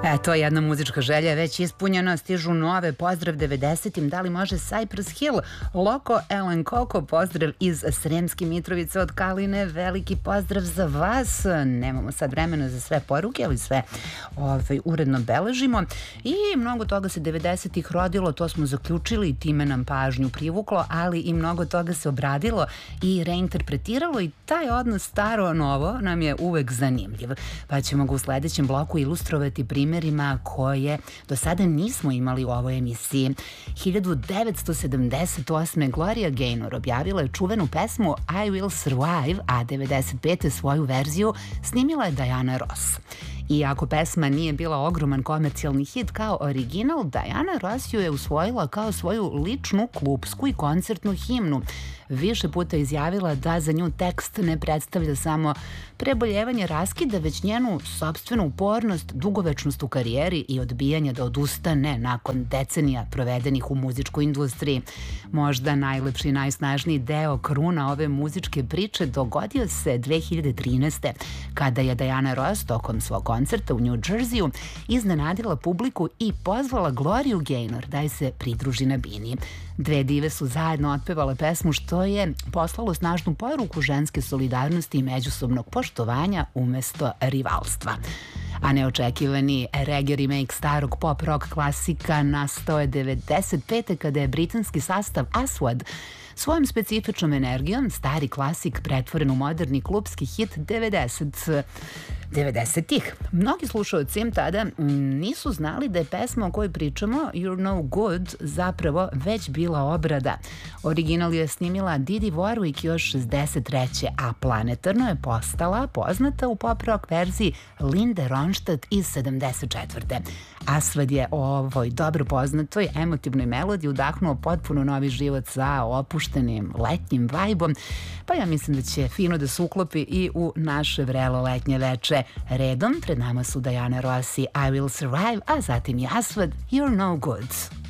Eto, jedna muzička želja je već ispunjena, stižu nove, pozdrav 90-im, da li može Cypress Hill, Loko, Ellen Koko, pozdrav iz Sremske Mitrovice od Kaline, veliki pozdrav za vas, nemamo sad vremena za sve poruke, ali sve uredno beležimo i mnogo toga se 90-ih rodilo, to smo zaključili i time nam pažnju privuklo, ali i mnogo toga se obradilo i reinterpretiralo i taj odnos staro-novo nam je uvek zanimljiv, pa ćemo ga u sledećem bloku ilustrovati primjerima koje do sada nismo imali u ovoj emisiji. 1978. Gloria Gaynor objavila je čuvenu pesmu I Will Survive, a 95. svoju verziju snimila je Diana Ross. Iako pesma nije bila ogroman komercijalni hit kao original, Diana Ross ju je usvojila kao svoju ličnu klupsku i koncertnu himnu. Više puta izjavila da za nju tekst ne predstavlja samo preboljevanje raskida, već njenu sopstvenu upornost, dugovečnost u karijeri i odbijanje da odustane nakon decenija provedenih u muzičkoj industriji. Možda najlepši i najsnažniji deo kruna ove muzičke priče dogodio se 2013. kada je Diana Ross tokom svog koncerta u New Jerseyu iznenadila publiku i pozvala Gloriu Gaynor da je se pridruži na bini. Dve dive su zajedno otpevale pesmu, što je poslalo snažnu poruku ženske solidarnosti i međusobnog poštovanja umesto rivalstva. A neočekivani reggae remake starog pop rock klasika nastao je 95. kada je britanski sastav Aswad svojom specifičnom energijom stari klasik pretvoren u moderni klupski hit 90-ih. Mnogi slušalci tada nisu znali da je pesma o kojoj pričamo, You're No Good, zapravo već bila obrada. Original je snimila Didi Warwick još 63. a planetarno je postala poznata u pop rock verziji Linde Ronstadt iz 74. Aswad je o ovoj dobro poznatoj emotivnoj melodiji udahnuo potpuno novi život sa opuštenim letnjim vajbom, pa ja mislim da će fino da se uklopi i u naše vrelo letnje veče. Redom pred nama su Diana Ross i I Will Survive, a zatim i Aswad, You're No Good.